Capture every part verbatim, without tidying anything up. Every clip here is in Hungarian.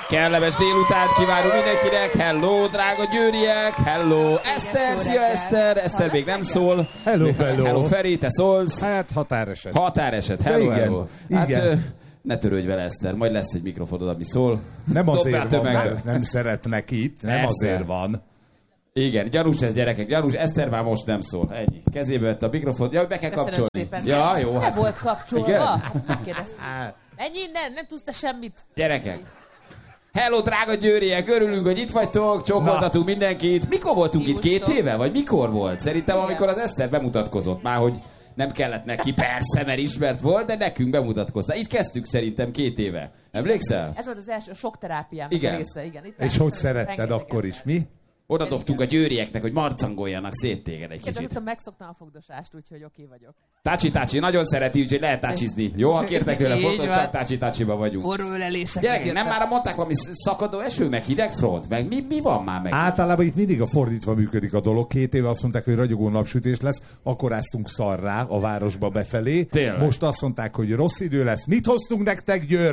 Kellemes délután kívánunk mindenkinek. Hello, drága győriek. Hello, Eszter. Szia, Eszter. Eszter még nem szól. Hello, hello. Hello, Feri, te szólsz. Hát határeset. Határeset. Hello, igen, hello. Hát, igen. ne törődj vele, Eszter. Majd lesz egy mikrofonod, ami szól. Nem azért van, mert nem szeretnek itt. Nem Persze. azért van. Igen, gyanús ez, gyerekek, gyanús. Eszter már most nem szól. Ennyi. Kezébe vette a mikrofon. Ja, be kell Köszönöm kapcsolni. szépen. Ja, jó. Nem volt kapcsolva. Igen? Hát megkérdeztem. Ennyi innen, nem tudsz te semmit. Gyerekek. Hello, drága győriek, örülünk, hogy itt vagytok, csókoltatunk mindenkit. Mikor voltunk itt? Két éve? Vagy mikor volt? Szerintem, igen, amikor az Eszter bemutatkozott már, hogy nem kellett neki, persze, mert ismert volt, de nekünk bemutatkozta. Itt kezdtük szerintem két éve. Emlékszel? Ez volt az első sok terápiám Igen. része. Igen. Itt És hogy szeretted akkor is, mi? Oda dobtunk a győrieknek, hogy marcangoljanak szét téged egy Kérdez, kicsit. hogy megszoktam a fogdosást, úgyhogy oké vagyok. Tácsi, tácsi, nagyon szereti, úgyhogy lehet tácsizni. Jó, ha kértek tőle Így fotót, van. csak tácsi, tácsiba vagyunk. Forró ölelések. Gyerekek, nem már mondták valami szakadó eső, meg hideg front, meg mi, mi van már meg? Általában itt mindig a fordítva működik a dolog. Két éve azt mondták, hogy ragyogó napsütés lesz, akkor áztunk szarrá a városba befelé. Tényleg? Most azt mondták, hogy rossz idő lesz. Mit hoztunk nektek, Győr?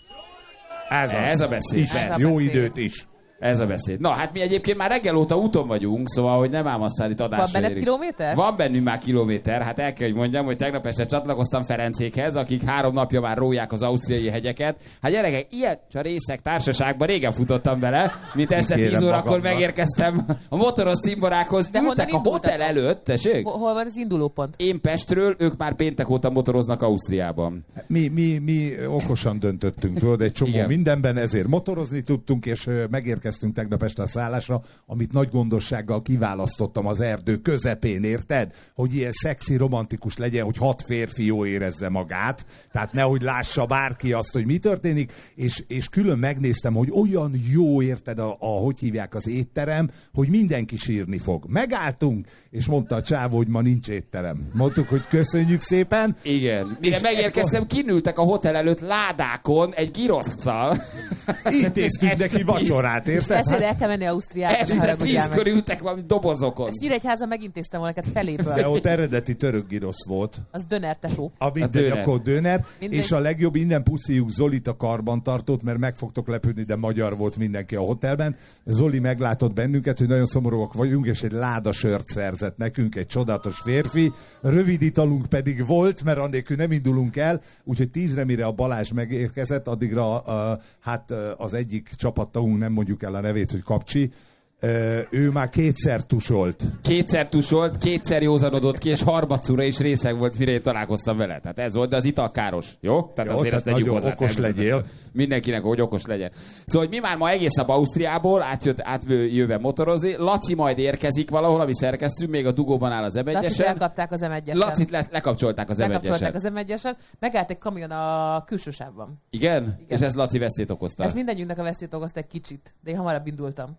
Ez, Ez az. a beszéd, Is. persze. Jó beszéd. időt is. Ez a beszéd. Na, hát mi egyébként már reggel óta úton vagyunk, szóval, hogy nem ám aztán itt adásra Van benned érünk. kilométer? Van bennünk már kilométer. Hát el kell, hogy mondjam, hogy tegnap este csatlakoztam Ferencékhez, akik három napja már róják az ausztriai hegyeket. Hát gyerekek, ilyen részek társaságban régen futottam bele, mint este Kérem tíz órakor magamnak. megérkeztem a motoros cimborákhoz. De honnan Ültek a indultatok? hotel előtt, tessék? Hol, hol van az indulópont? Én Pestről, ők már péntek óta motoroznak Ausztriában. Mi, mi, mi okosan döntöttünk, tudod, egy csomó Igen. mindenben, ezért motorozni tudtunk, és ö, megérkeztünk tegnap este a szállásra, amit nagy gondossággal kiválasztottam az erdő közepén, érted? Hogy ilyen szexi, romantikus legyen, hogy hat férfi jól érezze magát, tehát nehogy lássa bárki azt, hogy mi történik, és, és külön megnéztem, hogy olyan jó, érted, a, a hogy hívják az étterem, hogy mindenki sírni fog. Megálltunk, és mondta a csávó, hogy ma nincs étterem. Mondtuk, hogy köszönjük szépen. Igen. Mire És megérkeztem, kinültek a hotel előtt ládákon egy giroszccal. Intéztünk neki vacsorát, érted? Ezért el kell menni Ausztriába. ne Este haragudjál tízkor meg. ültek valami dobozokon. Ezt Nyíregyházan megintéztem volna neked feléből. De ott eredeti török girosz volt. Az döner tesó. A mindegy, döner. akkor döner. Mindegy. És a legjobb, innen puszíjuk Zolit a karbantartót, mert meg fogtok lepődni, de magyar volt mindenki a hotelben. Zoli meglátott bennünket, hogy nagyon szomorúak vagyunk, és egy láda sört szerzett nekünk, egy csodálatos férfi. Rövid italunk pedig volt, mert annélkül nem indulunk el, úgyhogy tízre, mire a Balázs megérkezett, addigra uh, hát uh, az egyik csapattagunk, nem mondjuk el a nevét, hogy Kapcsi, uh, ő már kétszer tusolt. Kétszer tusolt, kétszer józanodott ki, és harmadszorra is részeg volt, mire én találkoztam vele. Tehát ez volt, de az ital káros, jó? Tehát Jó, azért tehát ezt tegyük nagyon hozzá, okos természetesen. legyél. Mindenkinek, hogy okos legyen. Szóval, hogy mi már ma egész nap Ausztriából átjött, átjöve motorozni. Laci majd érkezik valahol, ami szerkesztünk, még a dugóban áll az em Lacit egyesen. elkapták az em egyesen. Lacit le, lekapcsolták az em Lekapcsolták egyesen. az em egyesen. Megállt egy kamion a külső sávban. Igen? Igen. És ez Laci vesztét okozta. Ez mindegyünknek a vesztét okozta egy kicsit, de én hamarabb indultam.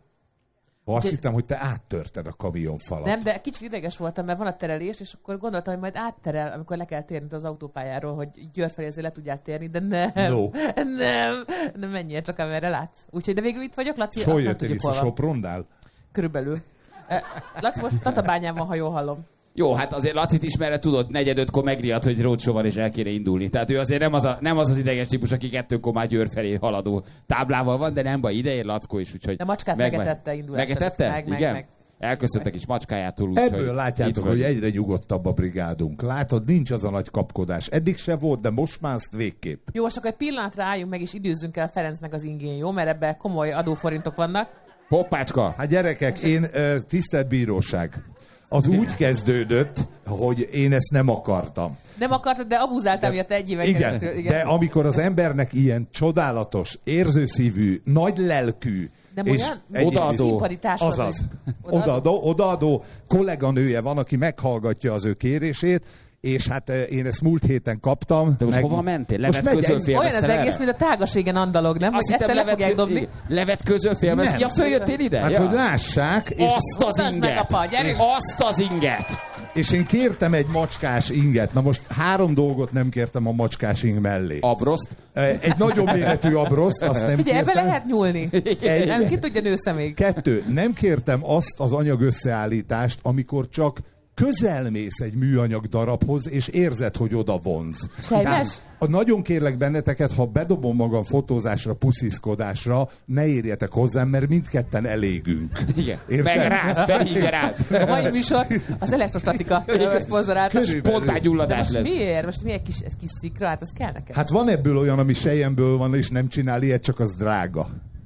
Azt hittem, hogy te áttörted a kamionfalat. Nem, de kicsit ideges voltam, mert van a terelés, és akkor gondoltam, hogy majd átterel, amikor le kell térni az autópályáról, hogy Győr felé azért le tudjál térni, de nem, No. nem, nem menjél csak amerre látsz. Úgyhogy, de végül itt vagyok, Laci. És hol nem jöttél tudjuk, vissza, hol van. Soprondál? Körülbelül. Eh, Laci most Tatabányán van, ha jól hallom. Jó, hát azért Lacit ismerve tudod, negyed ötkor megriadt, hogy roadshow van és el kéne indulni. Tehát ő azért nem az, a, nem az az ideges típus, aki kettőkor már Győr felé haladó táblával van, de nem baj, ide ér Lackó is, úgyhogy... De macskát meg- megetette indulás Megetette? előtt. Meg, meg, Igen? meg. Elköszöntek is macskájától, úgyhogy... Ebből látjátok, itt hogy vagyunk. egyre nyugodtabb a brigádunk. Látod, nincs az a nagy kapkodás. Eddig se volt, de most már azt végképp. Jó, most akkor egy pillanatra álljunk meg, és időzzünk el Ferencnek az ingén, jó? Mert ebben komoly adóforintok vannak. Hoppácska! Hát gyerekek, én ö, tisztelt bíróság, az úgy kezdődött, hogy én ezt nem akartam. Nem akartad, de abuzáltam miatt egy éven Igen, keresztül. de amikor az embernek ilyen csodálatos, érzőszívű, nagy lelkű, Nem és olyan? egy- Odaadó. Szimpati társad, Azaz. hogy- Odaadó, odaadó kolléganője van, aki meghallgatja az ő kérését, és hát eh, én ezt múlt héten kaptam. De most hova mentél? Levet megy- közölfél? Olyan az Félmeztel egész, erre? mint a tágaségen andalog, nem? Hogy egyszer le fogják dobni. igen. Levet közölfél? Nem. Ja, följöttél ide? Hát, ja. hogy lássák, és, Azt az Mutasd meg, inget! apa, gyerünk! Azt az inget! és én kértem egy macskás inget. Na most három dolgot nem kértem a macskás ing mellé. Abroszt? Eh, Egy nagyon méretű abroszt, azt nem Figyelj, ebbe kértem. lehet nyúlni. Egy- Nem, ki tudja nőszemély. Kettő, nem kértem azt az anyag összeállítást, amikor csak közelmész egy műanyag darabhoz, és érzed, hogy oda vonz. Sejmes? Nagyon kérlek benneteket, ha bedobom magam fotózásra, pusziszkodásra, ne érjetek hozzám, mert mindketten elégünk. Igen. Érted? Meg rád, felhívja rád. A mai műsor az elektrostatika szponzorálta. Spontán gyulladás lesz. Miért? Most miért kis, ez kis szikra? Hát az kell nekem. Hát van ebből olyan, ami selyemből van, és nem csinál ilyet, csak az drága.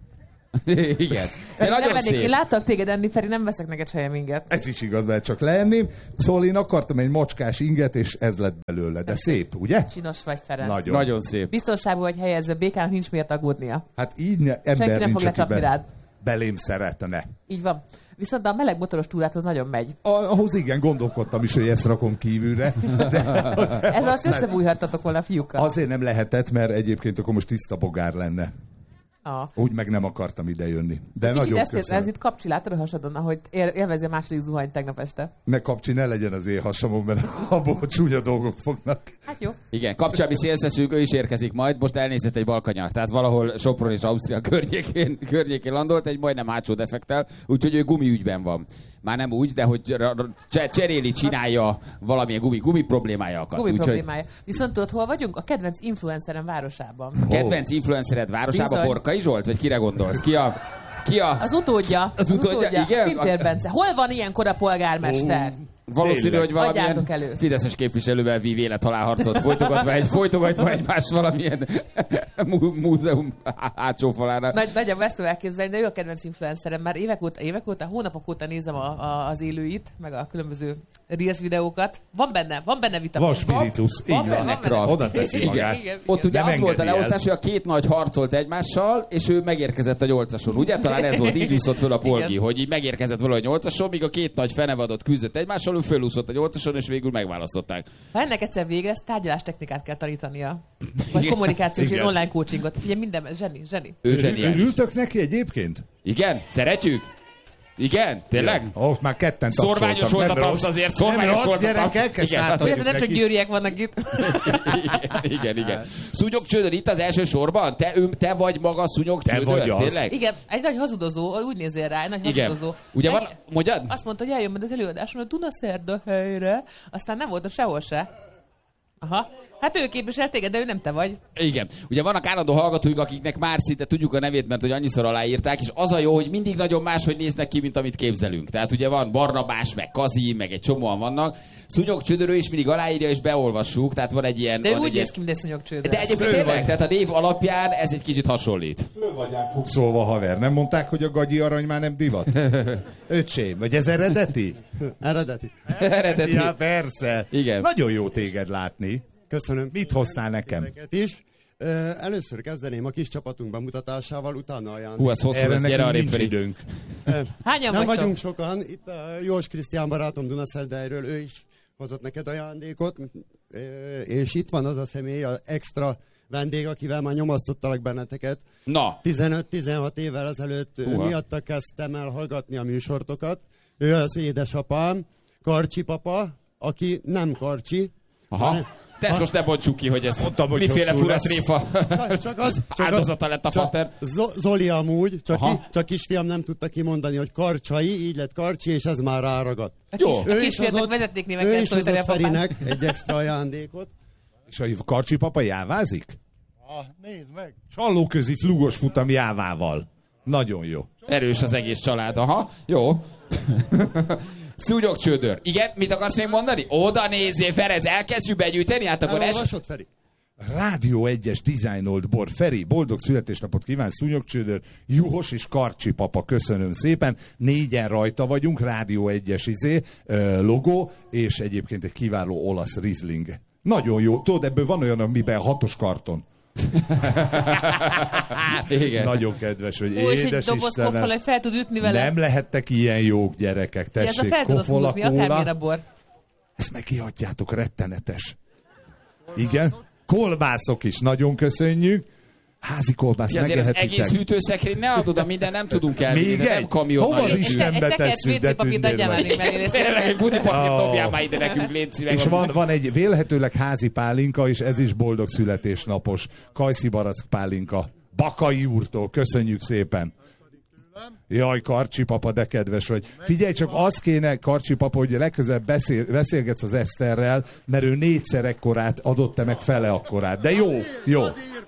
Igen. De nagyon nem szép. Én láttak téged enni, Feri, nem veszek neked sejem inget. Ez is igaz, mert csak leenni. Szóval én akartam egy macskás inget, és ez lett belőle. De szép, ugye? Csinos vagy, Ferenc. Nagyon. Nagyon szép. Biztonságban vagy helyezve, békának nincs miért aggódnia. Hát így ne, Senki ember nem fog nincs, aki lecsapni rád. belém szeretne. Így van. Viszont a meleg motoros túráthoz nagyon megy. A, ahhoz igen, gondolkodtam is, hogy ezt rakom kívülre. De Ez azt összebújhattatok volna a fiúkkal. azért nem lehetett, mert egyébként akkor most tiszta bogár lenne. Ah. Úgy meg nem akartam ide jönni. De Kicsit nagyon ezt ér, köszönöm. ez itt kapcsi, látod a hasadon, ahogy él, élvezi a második zuhanyt tegnap este. Ne kapcsi, ne legyen az én hasamon, mert abból csúnya dolgok fognak. Hát jó. Igen, kapcsolmi szélszesünk, ő is érkezik majd, most elnézett egy balkanyar, tehát valahol Sopron és Ausztria környékén, környékén landolt, egy majdnem hátsó defektel, úgyhogy ő gumiügyben van. Már nem úgy, de hogy cseréli, csinálja valamilyen gumi, gumi problémája akar. Gumi Úgy, problémája. Viszont tudod, hol vagyunk? A kedvenc influencerem városában. Kedvenc influencered városában Bizony. Borkai Zsolt? Vagy kire gondolsz? Ki a... Ki a... Az utódja. Az utódja, igen? Pintér Bence. Hol van ilyenkor a polgármester? Valószínű, Tényleg. hogy valamilyen Adjátok elő. fideszes képviselővel vív élethalálharcot folytogatva, egy, folytogatva egymást valamilyen mú- múzeum hátsó falánál. Nagy, nagyjából ezt tudom elképzelni, de ő a kedvenc influencerem. Már évek óta, évek óta, hónapok óta nézem a, a, az élőit, meg a különböző Reels videókat. Van benne, van benne vitamin. Van spiritus, Van így benne, van. van benne. Kraft. Oda teszi Igen, magát. igen, igen. Ott ugye Nem az volt a engedi el. leosztás, hogy a két nagy harcolt egymással, és ő megérkezett a nyolcason. Ugye? Talán ez volt, így úszott föl a polgi, Igen. hogy így megérkezett valahogy a nyolcason, míg a két nagy fenevadott küzdött egymással, ő fölúszott a nyolcason, és végül megválasztották. Ha ennek egyszer vége lesz, tárgyalástechnikát kell tanítania. Vagy Igen. kommunikációs, Igen. ilyen online coachingot. Ugye minden, zseni, zseni. Ő zseniális. Örültök neki egyébként? Igen? Szeretjük? Igen? Tényleg? Ó, oh, már ketten Szorványos tapsoltam. volt a Nem tansz rossz. azért, Nem szorványos rossz, volt a tansz. gyerekek, ezt Igen, átadjuk Érted, nem csak neki. győriek vannak itt. igen, igen, igen. Szúnyog Csődör itt az első sorban? Te, ő, te vagy maga Szúnyog Te Csődör? vagy az. Tényleg? Igen, egy nagy hazudozó, úgy nézél rá, egy nagy Igen. hazudozó. Ugye van, Meg- mondjad? Azt mondta, hogy eljön majd az előadáson a Dunaszerda helyre, aztán nem volt a sehol se. Aha. Hát ő képvisel téged, de ő nem te vagy. Igen. Ugye vannak állandó hallgatóink, akiknek már szinte tudjuk a nevét, mert hogy annyiszor aláírták, és az a jó, hogy mindig nagyon máshogy néznek ki, mint amit képzelünk. Tehát ugye van Barnabás, meg Kazi, meg egy csomóan vannak. Szúnyog Csődör is mindig aláírja, és beolvassuk, tehát van egy ilyen... De ő van úgy egy néz ilyen... ki, mint egy szúnyogcsődör. De egyébként Fő tényleg, vagy. tehát a név alapján ez egy kicsit hasonlít. Fölvagyán fog szólva, haver. Nem mondták, hogy a gagyi arany már nem divat? Öcsém, vagy ez eredeti? Eredeti. Eredeti. Ja, persze. Igen. Nagyon jó téged látni. Köszönöm. Mit hoztál nekem? Ezeket is. Ö, először kezdeném a kis csapatunk bemutatásával, utána olyan. Hú, ez hosszú, Erre ez gyere nekünk arrébb nincs felé. időnk. Hányan Nem vagytok? vagyunk sokan. Itt a Jós Krisztián barátom Dunaszerdeiről, ő is hozott neked ajándékot. Ö, és itt van az a személy, az extra vendég, akivel már nyomasztottalak benneteket. Na, tizenöt-tizenhat évvel ezelőtt Húha. miatta kezdtem el hallgatni a műsortokat. Ő az édesapám, Karcsi papa, aki nem Karcsi. aha. De ezt most ne bontsuk ki, hogy ez Mondtam, hogy miféle hosszú fura lesz. tréfa Csak, csak az, csak áldozata lett a csak pater. Zo- Zoli amúgy, csak, Aha. ki, csak kisfiam nem tudta kimondani, hogy Karcsai, így lett Karcsi, és ez már ráragadt. Jó. A kisfiadnak vezetéknévek ő kell is szólítani a hozott papát. Ferinek egy extra ajándékot. És a Karcsi papa jávázik? Ah, nézd meg! Csallóközi flugos futam jávával. Nagyon jó. Erős az egész család, aha. Jó. Szúnyog Csődör. Igen, mit akarsz még mondani? Oda nézzél, Ferenc, elkezdjük begyűjteni, hát akkor es... Elolvasod, Feri? Rádió egyes dizájnolt bor. Feri, boldog születésnapot kíván, Szúnyogcsődör, Juhos és Karcsi papa, köszönöm szépen. Négyen rajta vagyunk, Rádió egyes izé, ö, logó, és egyébként egy kiváló olasz Riesling. Nagyon jó. Tudod, ebből van olyan, amiben hatos karton. Igen. Nagyon kedves, hogy Ó, és egy édes doboz koffal, Istenem. hogy fel tud ütni vele. Nem lehettek ilyen jók gyerekek, Ja, ez a tessék, fel tudod kofola, húzni, akármilyen a kóla. bor. Ezt meg kiadjátok, rettenetes. Igen? Kolbászok is, nagyon köszönjük. Házi kolbász, Ja, azért az megehethitek. egész hűtőszekrény ne adod, a minden nem tudunk elvinni, Még de nem egy? kamionnal Hova az jöttünk. Istenbe Egy tekert tesszük, de vécépapírt tündér adjál már vagy. még mellé. Tényleg, egy budipapírt Ó. dobjál már ide nekünk, légy szíves. És van, van egy vélhetőleg házi pálinka, és ez is boldog születésnapos. Kajszi barack pálinka. Bakai úrtól, köszönjük szépen. Jaj, Karcsi papa, de kedves vagy. Figyelj csak, az kéne, Karcsi papa, hogy legközelebb beszél, beszélgetsz az Eszterrel, mert ő négyszer ekkorát adott te meg fele akkorát. De jó, jó.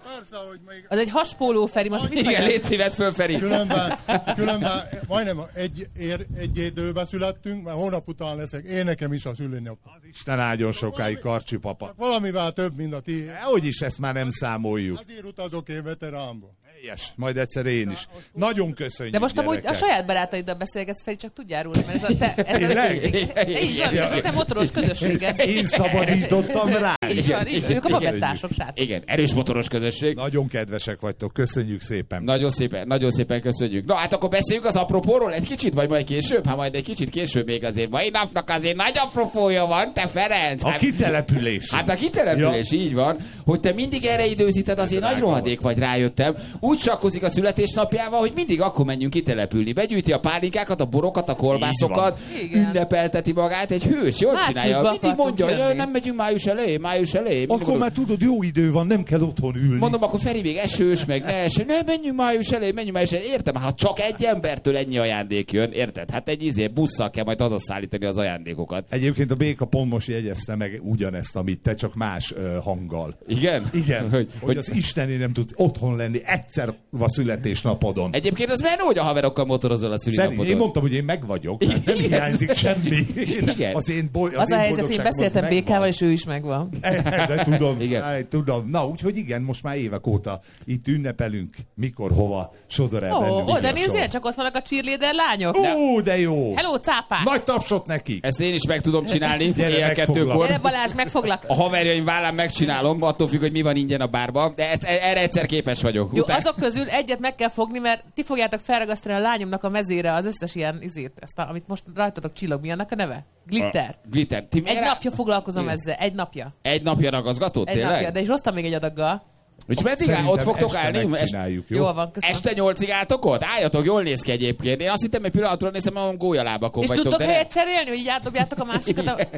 Az egy haspóló, Feri, most mit Igen, légy szívet föl, Feri. Különben, különben majdnem egy, ér, egy időben születtünk, mert hónap után leszek. Én nekem is a szülőnap. Az Isten áldjon sokáig, Karcsi papa. Valamivel több, mint a ti. Hogy is ezt már nem számoljuk. Azért utazok én veteránba. Helyes, majd egyszer én is. Nagyon köszönjük, De most amúgy gyerekek. a saját barátaiddal beszélgetsz, Feri, csak tudjál róla, mert ez a te... Ez Tényleg? a, így van, ez a te motoros közösséged. Én szabadítottam rá. Így van, így, ők a babettások, srácok. Igen, erős motoros közösség. Nagyon kedvesek vagytok, köszönjük szépen. Nagyon szépen, nagyon szépen köszönjük. Na hát akkor beszéljünk az apropóról egy kicsit, vagy majd később? Hát majd egy kicsit később még azért. Mai napnak azért nagy apropója van, te Ferenc. A Hát, kitelepülés. hát a kitelepülés, ja. Így van. Hogy te mindig erre időzíted, azért nagy rohadék vagy, rájöttem. Úgy sakkozik a születésnapjával, hogy mindig akkor menjünk kitelepülni. Begyűjti a pálinkákat, a borokat, a kolbászokat, ünnepelteti magát, egy hős, jól Márciusban csinálja. Mindig mondja, hogy jönni. nem megyünk május elején, május elején. Mindig Akkor már tudod, jó idő van, nem kell otthon ülni. Mondom, akkor Feri még esős, meg ne eső. Nem, menjünk május elején, menjünk május elején. Értem, ha csak egy embertől ennyi ajándék jön, érted? Hát egy izé busszal kell majd hazaszállítani az ajándékokat. Egyébként a Béka pont most jegyezte meg ugyanezt, amit te, csak más uh, hanggal. Igen? Igen, hogy, hogy, hogy az Istené nem tudsz otthon lenni egyszer a születésnapodon. Egyébként az menő, hogy a haverokkal motorozol a Szerint, szülinapodon. én mondtam, hogy én meg vagyok, mert nem hiányzik semmi. Én, Igen. az én boly, az Az én a helyzet, én boldogságom beszéltem az Békával, megvan. és ő is megvan. De tudom, Igen. áj, tudom. Na, úgyhogy igen, most már évek óta itt ünnepelünk, mikor, hova sodor el Ó, bennünk. oda a sor. nézzél, csak ott vannak a cheerleader lányok. Ó, de jó! Hello, cápák! Nagy tapsot nekik! Ezt én is meg tudom csinálni, Gyere, éjjel megfoglak. kettőkor. Gyere Balázs, megfoglak. A haverjaim vállán megcsinálom, attól függ, hogy mi van ingyen a bárban, de ezt, erre egyszer képes vagyok. Jó, Után... azok közül egyet meg kell fogni, mert ti fogjátok felragasztani a lányomnak a mezére az összes ilyen izét, ezt a, amit most rajtatok csillog. Mi annak a neve? Glitter. A glitter. Ti Egy miért- napja foglalkozom Igen. ezzel, egy napja. Egy napja ragazgatod, Egy tényleg? napja, de is hoztam még egy adaggal. Úgyhogy meddig áll, Szerintem ott fogtok este állni? megcsináljuk, jó? Jól van, köszönöm. Este nyolcig álltok ott? Álljatok, jól néz ki egyébként. Én azt hittem, egy pillanatra nézem, hogy gólyalábakon És vagytok. tudtok de helyet cserélni, hogy így átdobjátok a másikat? A...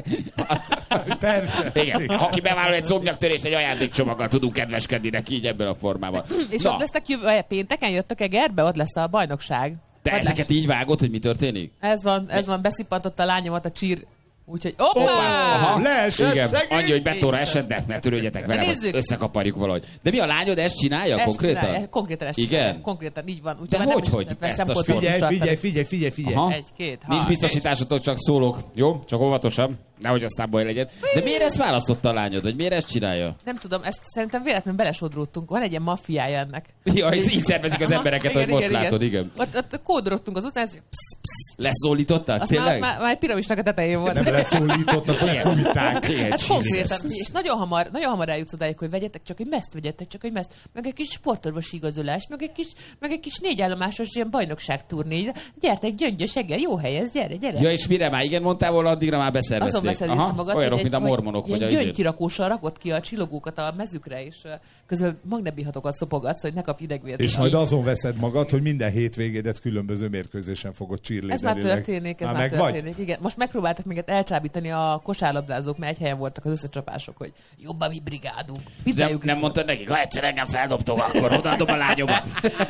Persze. Igen, aki bevállal egy szomnyaktörést, egy ajándékcsomaggal tudunk kedveskedni neki így ebben a formában. És Na, ott lesztek jövő, pénteken jöttök Egerbe, ott lesz a bajnokság. te Vagy ezeket így vágod, hogy mi történik? Ez van, ez van, beszippantott a lányomat a csír. Úgyhogy, hoppá! Aha. Leesett, Igen, szegény! annyi, hogy betóra esett, de ne törődjetek vele, Nézzük. hogy összekaparjuk valahogy. De mi a lányod ezt csinálja Ezt konkrétan? csinálja, konkrétan ezt Igen? csinálja. Konkrétan, így van. De már nem hogy, is hogy? veszem Ezt a kockázatot Figyelj, tartani. figyelj, figyelj, figyelj, figyelj. Aha. Egy, két, Nincs hat, biztosításotok, csak szólok. Jó? Csak óvatosan. Nehogy aztán baj legyen. De miért ezt választotta a lányod? Vagy miért ezt csinálja? Nem tudom, ezt szerintem véletlenül belesodródtunk. Van egy ilyen maffiája ennek. Ja, és így szervezik az Aha, embereket, igen, hogy most igen, látod, igen. Ott, ott kódorogtunk az utcán, és Leszólították? azt már, Tényleg? már, már egy piramisnak a tetején volt. Nem leszólítottak, lefújták. Igen, Hát Jesus. konkrétan, és nagyon hamar, nagyon hamar eljutsz odáig, hogy vegyetek csak egy meszt, vegyetek csak egy meszt, meg egy kis sportorvosi igazolás, meg egy kis, meg egy kis négyállomásos ilyen bajnokságturné. Gyertek, Gyöngyös Eger, jó hely ez, gyere, gyere. Ja, és mire már igen mondtál volna, addigra már beszervezték. Azon beszereztem magad, olyanok, hogy mint a mormonok, hogy vagy a ilyen izét. gyöngykirakóssal rakott ki a csillogókat a mezükre, és uh, közben magnebihatokat szopogatsz, hogy ne kapj idegvért. És majd azon veszed magad, hogy minden hétvégédet különböző mérkőzésen fogod cheerleaderni. Ez már történik, ez Már már meg vagy? történik. Igen. Most megpróbáltak minket elcsábítani a kosárlabdázók, mert egy helyen voltak az összecsapások, hogy jobb a mi brigádunk. Nem, Pizzájuk nem is mondtad nekik, ha egyszer engem feldobtok, akkor odaadom a lányomat.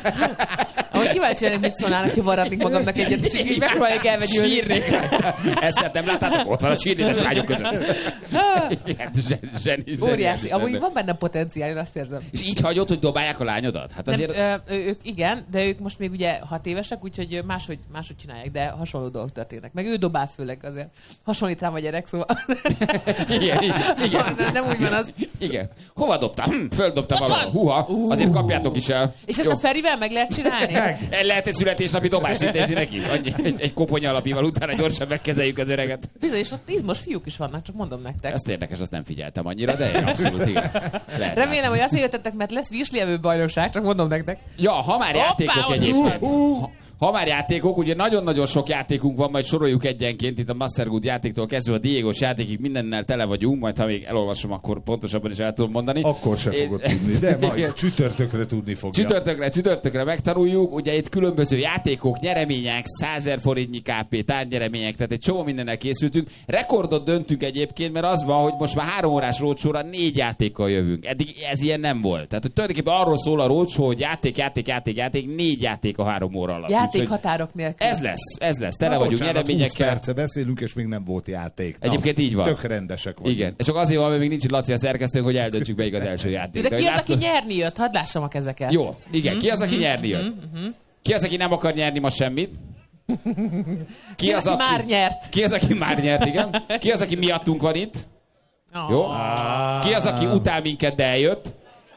Ahogy kíváncsi lennék, mit szólnának, hogy varratnék magamnak egyet, és így megpróbálják elvegyülni. Sírnék. Ezt nem láttátok? Ott van a csírnédes lányok között. Igen, zseni, zseni, Óriási. zseni. Amúgy van benne potenciál, én azt érzem. És így hagyod, hogy dobálják a lányodat? Hát azért... Nem, ö, ők igen, de ők most még ugye hat évesek, úgyhogy máshogy, máshogy csinálják, de hasonló dolgok történnek. Meg ő dobál főleg azért. Hasonlít rám a gyerek, szóval. Igen, igen. nem, nem úgy van az. Igen. Hova dobtál? Hm, földobta Ott valahol. van. Húha, azért kapjátok is el. És ezt Jó. a Ferivel meg lehet csinálni? El lehet egy születésnapi dobást intézni neki? Annyi, egy, egy koponya alapival utána gyorsan megkezeljük az öreget. Bizony, és ott izmos fiúk is vannak, csak mondom nektek. Ez érdekes, azt nem figyeltem annyira, de én abszolút igen. Lehet Remélem, hogy azért jöttetek, mert lesz virslievő bajnokság, csak mondom nektek. Ja, ha már Hoppá, játékok ott- egyébként. Ha, ha már játékok, ugye nagyon-nagyon sok játékunk van, majd soroljuk egyenként, itt a Mastergood játéktól kezdve a Diégos játékig mindennel tele vagyunk, majd ha még elolvasom, akkor pontosabban is el tudom mondani. Akkor se Én- fogod tudni, de majd Igen. csütörtökre tudni fogja. Csütörtökre, csütörtökre megtanuljuk, ugye itt különböző játékok, nyeremények, százezer forintnyi ká pé, tárgynyeremények, tehát egy csomó mindennel készültünk. Rekordot döntünk egyébként, mert az van, hogy most már három órás roadshow-ra négy játékkal jövünk. Eddig ez ilyen nem volt. Tehát hogy tulajdonképpen arról szól a roadshow, hogy játék, játék, játék, játék, négy játék a három óra alatt. Játék Játék határok nélkül. Ez lesz, ez lesz. Tele Na, vagyunk bocsánat, húsz nyereményekkel. perce beszélünk, és még nem volt játék. Na, Egyébként így van. Tök rendesek vagyunk. Igen. És csak azért van, mert még nincs itt Laci a szerkesztőnk, hogy eldöntsük melyik az első játék. De ki hogy az, aki látod- nyerni jött? Hadd lássam a kezeket. Jó, igen. Ki az, aki nyerni jött? Ki az, aki nem akar nyerni ma semmit? Ki az, aki már nyert? Ki az, aki már nyert, igen? Ki az, aki miattunk van itt? Oh. Jó? Ki az, aki utál minket, de eljött?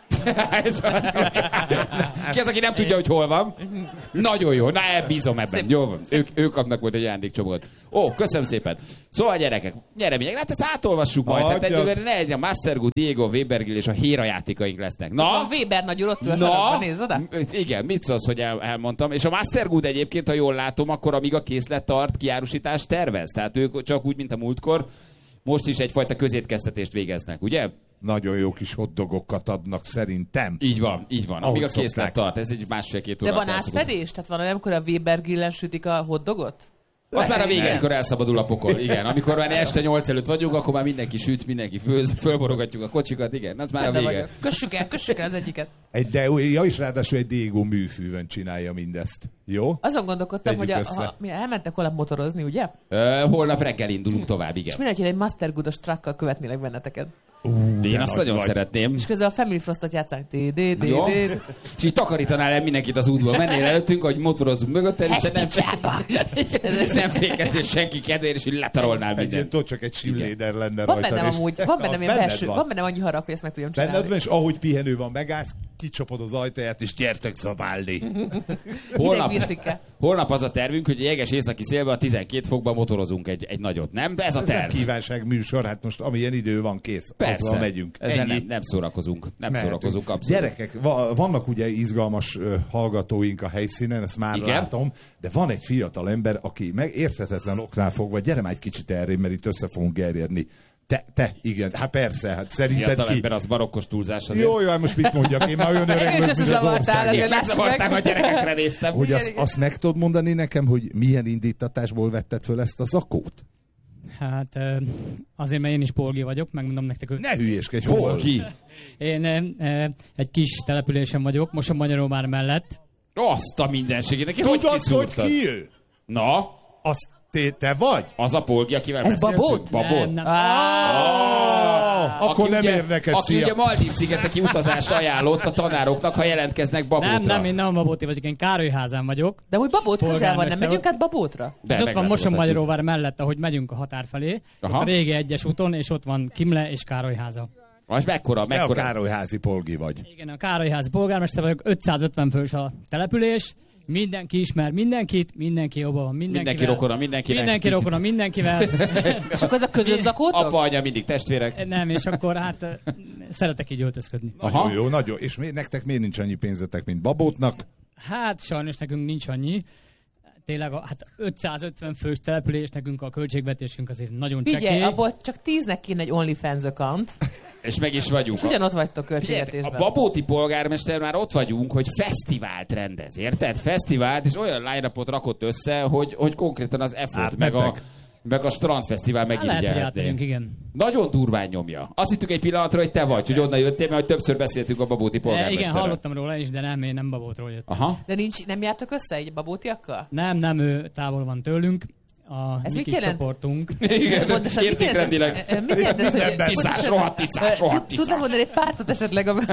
Ki az, aki nem tudja, hogy hol van? Nagyon jó, na bízom ebben. Jó van. Ők, ők kapnak majd egy ajándékcsomagot. Ó, köszönöm szépen. Szóval gyerekek, nyeremények, hát ezt átolvassuk majd. Tehát egyébként ne egy a Mastergut, Diego, Webergil és a Héra játékaink lesznek. Na? A Weber nagy úr ott ül a sarokban, nézd oda. Igen, mit szólsz, hogy el, elmondtam. És a Mastergut egyébként, ha jól látom, akkor amíg a készlet tart, kiárusítást tervez. Tehát ők csak úgy, mint a múltkor, most is egyfajta közétkeztetést végeznek, ugye? Nagyon jó kis hotdogokat adnak szerintem. Így van, így van. Amíg a készlet szokták. tart, ez egy másfél-két óra. De van átfedés? Tehát van olyan, amikor a Weber grillen sütik a hotdogot? Az már a vége, amikor elszabadul a pokol. Igen, amikor már este nyolc előtt vagyunk, akkor már mindenki süt, mindenki főz, fölborogatjuk a kocsikat, igen, az már a vége. Vagyok. Kössük el, kössük el az egyiket. Egy, de ja, is ráadásul egy Diego műfűvön csinálja mindezt. Jó? Azon gondolkodtam, Tegyük hogy a, össze. ha, mi elmentek holnap motorozni, ugye? Ö, holnap reggel indulunk tovább, igen. És mindenki egy Mastergoodos truckkal követnélek benneteket. Uh, Én azt nagyon szeretném. És közben a Family Frostot játszánk. Jó? És így takarítanál el mindenkit az útból. Mennél előttünk, hogy motorozunk mögötted, és nem, nem fékezés senki kedvéért, és így letarolnál Egy ilyen, mindent. tudod, csak egy simléder lenne Van rajta. bennem amúgy, van bennem ilyen belső, van bennem annyi harag, hogy ezt meg tudjam Benned csinálni. van, és ahogy pihenő van, megállsz, kicsapod az ajtaját, és gyertek zabálni. Holnap, Hideg holnap az a tervünk, hogy a jeges északi szélben a tizenkét fokban motorozunk egy, egy nagyot. Nem? Ez a Ez nem terv. kívánság műsor, hát most amilyen idő van, kész. Persze. Azzal megyünk. Ezzel Ennyi. nem, nem szórakozunk. Nem Mehetünk. szórakozunk abszolút. Gyerekek, va- vannak ugye izgalmas ö, hallgatóink a helyszínen, ezt már Igen? látom, de van egy fiatal ember, aki meg érthetetlen oknál fogva, gyere már egy kicsit erre, mert itt össze fogunk gerjedni. Te, te, igen, hát persze, hát szerinted Fiatal ki? ember, az barokkos túlzás azért. Jó, jó, hát most mit mondjak, én már olyan öreg És vagyok, mint az összezavartál, ország. azért lássuk Megzavartál, meg. a gyerekekre néztem. Hogy azt, azt meg tudod mondani nekem, hogy milyen indítatásból vetted föl ezt a zakót? Hát ö, azért, mert én is polgi vagyok, megmondom nektek, hogy Ne hülyéskedj, hol? Hol? Ki? én ö, ö, egy kis településen vagyok, most a Magyaróvár mellett. Azt a mindenségét. Neki hogy Tudod, hogy kiszúrtad? ki ő? Na, Azt te, te vagy? az a polgi, akivel Ez beszéltünk? Babót? Babót? Nem, nem. Ah, akkor Aki nem ugye- érdekes, Aki ugye szia. Maldív-szigeteki utazást ajánlott a tanároknak, ha jelentkeznek Babótra. nem, nem, én nem a Babóti vagyok, én Károlyházán vagyok. De hogy Babót közel van, nem Polgármester megyünk át Babótra? De Ez ott van meglátogathatjuk. Moson-Magyaróvár mellett, ahogy megyünk a határ felé. Aha. Ott a régi egyes úton, és ott van Kimle és Károlyháza. Az mekkora, Te a mekkora? Károlyházi polgi vagy. Igen, a Károlyházi polgármester vagyok, ötszázötven fős a település. Mindenki ismer mindenkit, mindenki jobban van mindenkivel. Mindenki rokona mindenkinek. Mindenki Picit- rokona mindenkivel. És akkor ez a közös zakótok? Apa, anya, mindig testvérek. Nem, és akkor hát ö, szeretek így öltözködni. Aha. Nagyon jó, nagyon. És mi, nektek miért nincs annyi pénzetek, mint Babótnak? Hát sajnos nekünk nincs annyi. Tényleg a, hát ötszázötven fős település, nekünk a költségvetésünk azért nagyon Figyelj, csekély. abból csak tíznek kéne egy OnlyFans account, És meg is vagyunk. és ugyanott vagytok A költségvetésben. babóti polgármester már ott vagyunk, hogy fesztivált rendez, érted? Fesztivált, és olyan line-upot rakott össze, hogy, hogy konkrétan az effort, meg a, Átmentek. meg a strandfesztivál Hát lehet, hogy megirigyelhetné. átmegyünk, igen. Nagyon durván nyomja. Azt hittük egy pillanatra, hogy te vagy, hogy onnan jöttél, mert hogy többször beszéltünk a babóti E, polgármesterrel. igen, hallottam róla is, de nem, én nem Babótról jöttem. Aha. De nincs, nem jártok össze egy babótiakkal? Nem, nem, ő távol van tőlünk. A Ez mi mit kis jelent? csoportunk. Igen, Pontosan, mit értékrendileg. jelent ez? Mit jelent ez, hogy... Tiszás, rohadt tiszás, rohadt tiszás. Tudod mondani egy pártot esetleg? Ami...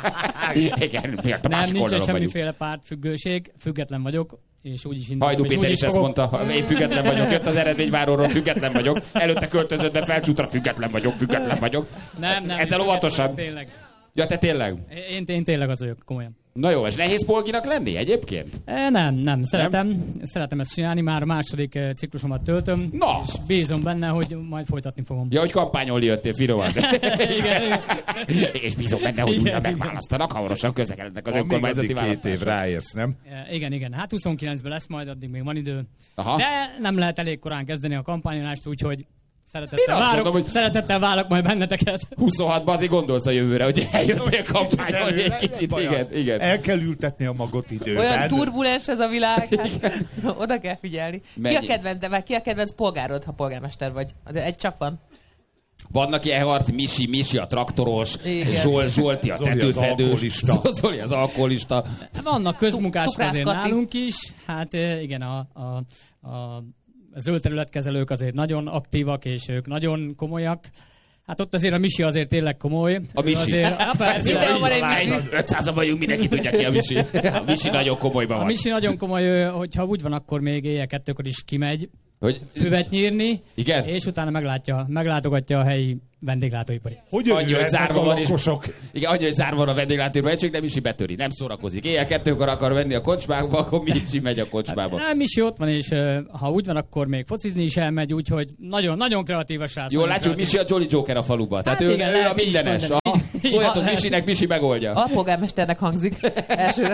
Igen, miért a Nem, másik nincsen oldalon vagyunk. semmiféle pártfüggőség, független vagyok, és úgy is indulom. Hajdú és Péter úgy is ezt fogok- mondta, én független vagyok, jött az eredményváróról, független vagyok, előtte költözött be felcsútra, független vagyok, független vagyok. Nem, nem. Ezzel én óvatosan. Tényleg. Ja, te tényleg? Én, én tényleg az vagyok, komolyan. Na jó, és nehéz polginak lenni egyébként? E, nem, nem, szeretem, nem? szeretem ezt csinálni, már a második eh, ciklusomat töltöm, Na! és bízom benne, hogy majd folytatni fogom. Ja, hogy kampányolni jöttél, finoman. Igen, igen. És bízom benne, hogy Igen, újra igen. megválasztanak, hamarosan közlekednek az Van még önkormányzati addig két év választásra. ráérsz, nem? E, igen, igen, hát huszonkilencben lesz majd, addig még van idő. Aha. De nem lehet elég korán kezdeni a kampányolást, úgyhogy Én szeretettel azt várok, mondom, hogy- szeretettel várok majd benneteket. huszonhatban azért gondolsz a jövőre, hogy eljöttél kampányolni egy kicsit. Baj az. Igen, igen. El kell ültetni a magot időben. Olyan turbulens ez a világ, hát, oda kell figyelni. Ki a Mennyi? kedvenc, de már ki a kedvenc polgárod, ha polgármester vagy? Azért egy csak van. Vannak Ehart, Misi, Misi a traktoros, Zsol, Zsolti a Zoli az tetőfedős, alkoholista. Zoli az alkoholista. Vannak közmunkások azért Cukrászkati. nálunk is. Hát eh, igen, a, a, a zöld területkezelők azért nagyon aktívak, és ők nagyon komolyak. Hát ott azért a Misi azért tényleg komoly. A Ő Misi. Azért, á, persze, Mindenhol van egy Misi. ötszázan vagyunk, mindenki tudja ki a Misi. A Misi nagyon komolyban a van. Misi nagyon komoly, ő, hogyha úgy van, akkor még éjjel kettőkor is kimegy Hogy füvet nyírni, Igen? és utána meglátja, meglátogatja a helyi vendéglátóipari. Hogy annyi, hogy jöhetnek zárva a van, és, lakosok? igen, annyi, hogy zárva van a vendéglátóipari, csak nem Misi betöri, nem szórakozik. Éjjel kettőkor akar venni a kocsmába, akkor Misi megy a kocsmába. Nem, Misi ott van, és uh, ha úgy van, akkor még focizni is elmegy, úgyhogy nagyon, nagyon kreatív a srác. Jól nagyon látjuk, kreatív. Misi a Jolly Joker a faluba. Tehát Hát ő, igen, ő a lehet így is mindenes. mondani. A, szóljatok Misinek, Misi megoldja. Alpolgármesternek hangzik elsőre.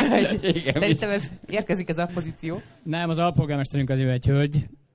Igen, Szerintem ez érkezik ez a pozíció. Nem, az alpolgármesterünk az ő egy hölgy,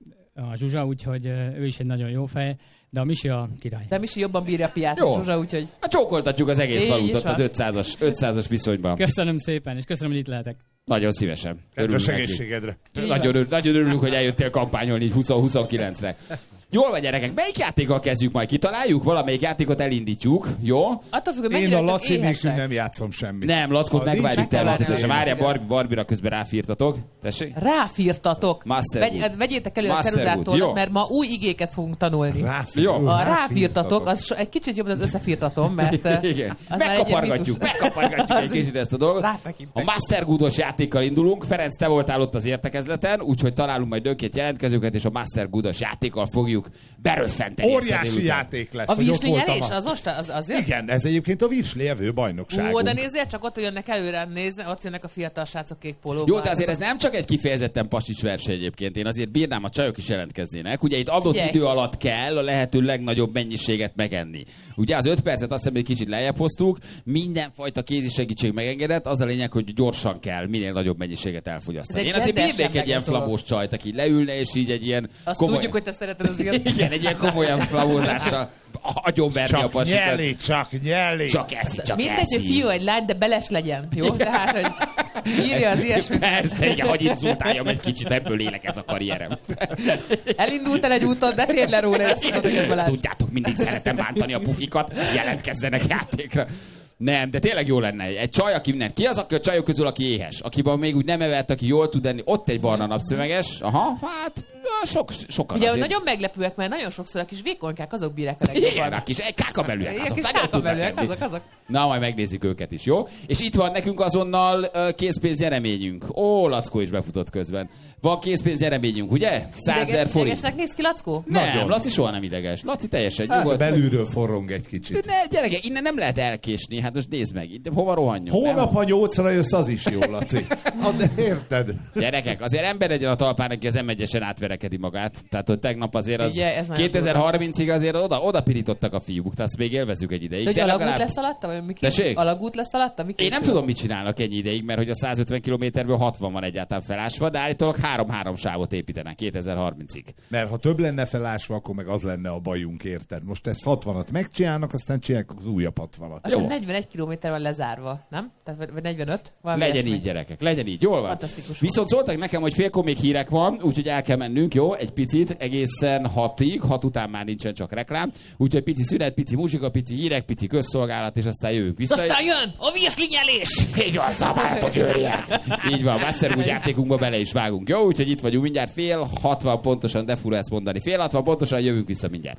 a Zsuzsa, úgyhogy uh, ő is egy nagyon jó fej, de a Misi a király. De Misi jobban bírja a piát, Jó. mint Zsuzsa, úgyhogy... Hát csókoltatjuk az egész Így falut is ott van. az ötszázas, ötszázas viszonyban. Köszönöm szépen, és köszönöm, hogy itt lehetek. Nagyon szívesen. Kedves Örülünk neki. egészségedre. Nagyon, örül, nagyon örülünk, hogy eljöttél kampányolni így húsz huszonkilencre. Jól van, gyerekek, melyik játékkal kezdjük majd? Kitaláljuk? Valamelyik játékot elindítjuk, jó? Attól függ, hogy Én mennyire a vagytok Laci nélkül éhesek. nem játszom semmit. Nem, Lackot Ha megvárjuk nincs, természetesen. Laci, Várjál, igaz. Barbie, Barbira közben ráfírtatok. Tessék? Ráfírtatok. Master Vegy, Good. vegyétek elő Master a ceruzától, Good. Jó. mert ma új igéket fogunk tanulni. Jó. A ráfírtatok, az so- egy kicsit jobb, az összefírtatom, mert eh, Igen. az már egy ilyen Megkapargatjuk, mítusz. megkapargatjuk egy kicsit ezt a dolgot. Rátekintek. A Master Goodos játékkal indulunk. Ferenc, te voltál ott az értekezleten, úgyhogy találunk majd önként jelentkezőket, és a Master Goodos játékkal fogjuk beröffenteni. ezt a Óriási délután. játék lesz, A hogy ott virsli voltam. nyerés? a- Az most az, azért? Igen, ez egyébként a virsli jövő Ó, bajnokságunk. de nézzél, csak ott jönnek előre nézni, ott jönnek a fiatal srácok kék pólóban. Jó, de azért ez nem csak egy kifejezetten pasics verseny egyébként. Én azért bírnám, a csajok is jelentkeznének. Ugye itt adott Figyelj. idő alatt kell a lehető legnagyobb mennyiséget megenni. Ugye az öt percet azt hiszem, hogy kicsit lejjebb hoztuk, mindenfajta kézi segítség megengedett, az a lényeg, hogy gyorsan kell minél nagyobb mennyiséget elfogyasztani. Ez Én egy azért csendesen bírnék egy ilyen megett dolog. flamós csajt, aki leülne, és így egy ilyen Azt tudjuk, hogy te szereted az ilyet. igen, egy ilyen komolyan flamózással agyonverni a Csak pasikat. nyelli, csak nyelli. Csak eszi, csak Mindegy, eszi. hogy fiú, egy lány, de beles legyen, jó? Tehát, hogy írja az ilyesmi. Persze, igen, hogy inzultáljam egy kicsit, ebből élek ez a karrierem. Elindultál egy úton, de térd le róla, ezt tudod, hogy Balázs. Tudjátok, mindig szeretem bántani a pufikat, jelentkezzenek játékra. Nem, de tényleg jó lenne. Egy csaj, aki nem. Ki az, aki a csajok közül, aki éhes? Akiben még úgy nem evett, aki jól tud enni. Ott egy barna napszöveges. Aha, hát sok, sokan Ugye, hogy azért. nagyon meglepőek, mert nagyon sokszor a kis vékonykák azok bírják a Igen, legjobban. a kis kákabelűek. Ilyen Azok kis nagyon tudnak kákabelűek, enni. azok, azok. Na, majd megnézzük őket is, jó? És itt van nekünk azonnal uh, készpénz nyereményünk. Ó, Lackó is befutott közben. Van készpénz nyereményünk, ugye? százezer Ideges, forint. idegesnek néz ki, Lackó? Nem, Nagyon. Laci soha nem ideges. Laci teljesen Hát nyugodt. belülről forrong egy kicsit. De ne, gyerekek, innen nem lehet elkésni. Hát most nézd meg, itt hova rohanjunk? Holnap, ha nyolcra jössz, az is jó, Laci. Hát de érted? Gyerekek, azért ember legyen a talpán, aki az em egyesen átverekedi magát. Tehát, hogy tegnap azért az Ugye, ez nagyon kétezer-harmincig azért oda, oda pirítottak a fiúk, tehát azt még élvezzük egy ideig. Hogy De alagút legalább- lesz alatta? Vagy mi kis? Tessék? Alagút lesz alatta? Mi Én nem készül? tudom, mit csinálnak ennyi ideig, mert hogy a százötven kilométerből hatvan van egyáltalán felásva, de állítólag három-három sávot építenek kétezer-harmincig. Mert ha több lenne felásva, akkor meg az lenne a bajunk, érted? Most ezt hatvanat megcsinálnak, aztán csinálják az újabb hatvanat. Azt Jó. hiszem negyvenegy kilométer van lezárva, nem? Tehát vagy- vagy negyvenöt? Valami Legyen ilyesmi. így, gyerekek, legyen így, jól van. Fantasztikus. Viszont szóltak nekem, hogy félkor még hírek van, úgyhogy el kell mennünk, jó? Egy picit, egészen hatig, hat után már nincsen csak reklám, úgyhogy pici szünet, pici muzsika, pici hírek, pici közszolgálat, és aztán jövünk vissza. Aztán jön a virslinyelés! Így van, szabályok győrje! Így van, Master Good játékunkba bele is vágunk, jó? Úgyhogy itt vagyunk mindjárt fél hatvan pontosan, de fura ezt mondani. Fél hatvan pontosan jövünk vissza mindjárt.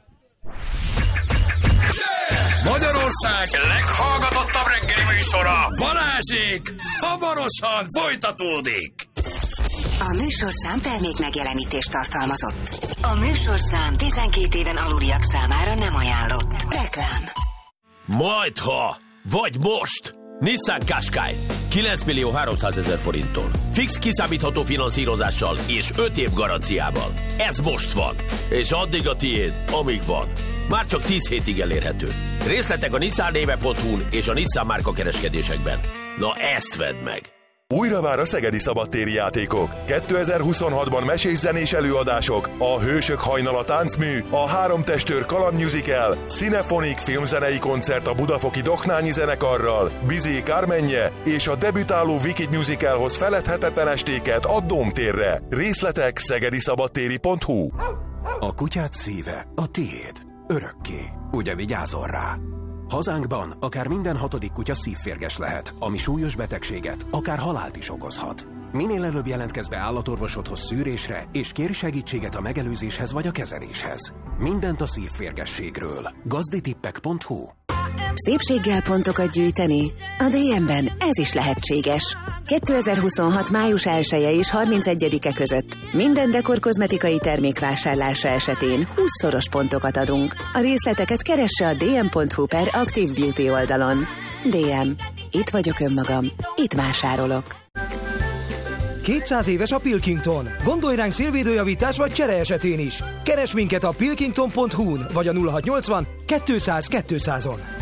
Magyarország leghallgatottabb reggeli műsora, Balázsék, hamarosan folytatódik. A műsorszám termék megjelenítést tartalmazott. A műsorszám tizenkét éven aluliak számára nem ajánlott. Reklám. Majdha, vagy most. Nissan Qashqai kilenc millió háromszázezer forinttól. Fix kiszámítható finanszírozással és öt év garanciával. Ez most van. És addig a tiéd, amíg van. Már csak tíz hétig elérhető. Részletek a nissan néve pont hu-n és a Nissan márka kereskedésekben. Na ezt vedd meg! Újra vár a szegedi szabadtéri játékok. kétezer-huszonhatban mesés-zenés előadások, a Hősök hajnala táncmű, a Három testőr kaland musical, Cinefonik filmzenei koncert a budafoki Doknányi zenekarral, Bizé Kármenje és a debütáló Wicked musicalhoz feledhetetlen estéket a Dómtérre. Részletek szegedi szabadtéri pont hu. A kutyát szíve a tiéd. örökké. Ugye vigyázol rá? Hazánkban akár minden hatodik kutya szívférges lehet, ami súlyos betegséget, akár halált is okozhat. Minél előbb jelentkezz be állatorvosodhoz szűrésre, és kérj segítséget a megelőzéshez vagy a kezeléshez. Mindent a szívférgességről. gazditippek pont hu. Szépséggel pontokat gyűjteni? A dé em-ben ez is lehetséges. kétezer-huszonhat május elseje és harmincegyedike között minden dekor kozmetikai termék vásárlása esetén húszszoros pontokat adunk. A részleteket keresse a dm pont hu per Active Beauty oldalon. dé em. Itt vagyok önmagam. Itt vásárolok. kétszáz éves a Pilkington. Gondolj ránk szélvédőjavítás vagy csere esetén is. Keres minket a pilkington pont hu-n vagy a nulla hatszáznyolcvan kétszáz kétszázon.